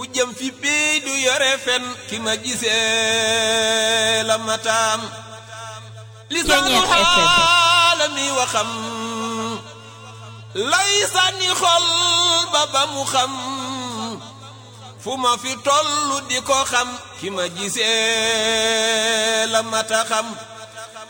jëm fi bii du yore fen ki ma gisee la mataam lisaanu xaala mi waxam lay sànni xol ba mu xam fu ma fi tollu di ko xam ki ma gisee la mata xam